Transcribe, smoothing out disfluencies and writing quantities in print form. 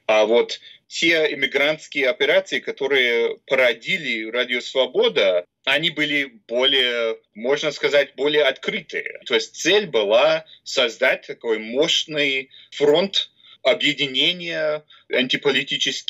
А вот те иммигрантские операции, которые породили Радио Свобода, они были более, можно сказать, более открытые. То есть цель была создать такой мощный фронт объединения антиполитических